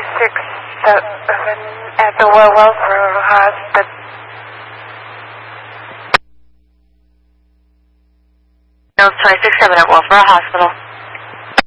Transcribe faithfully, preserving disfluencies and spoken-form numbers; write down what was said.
six seven at the Welfare Hospital. No, twenty-six seven at Welfare Hospital.